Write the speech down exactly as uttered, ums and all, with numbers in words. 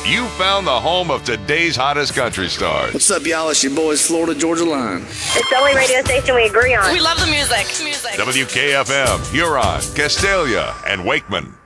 you found the home of today's hottest country stars. What's up, y'all? It's your boys, Florida Georgia Line. It's the only radio station we agree on. We love the music. music. W K F M, Huron, Castalia, and Wakeman.